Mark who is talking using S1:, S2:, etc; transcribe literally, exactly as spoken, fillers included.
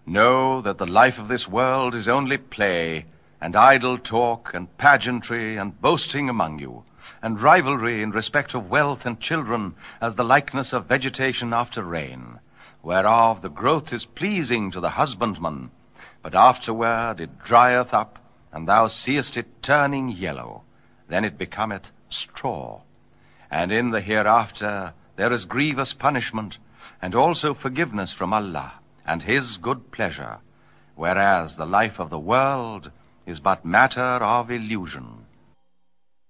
S1: Know that the life of this world is only play, and idle talk, and pageantry, and boasting among you, and rivalry in respect of wealth and children, as the likeness of vegetation after rain, whereof the growth is pleasing to the husbandman, but afterward it drieth up, and thou seest it turning yellow, then it becometh straw. And in the hereafter there is grievous punishment, and also forgiveness from Allah, and his good pleasure, whereas the life of the world is but matter of illusion.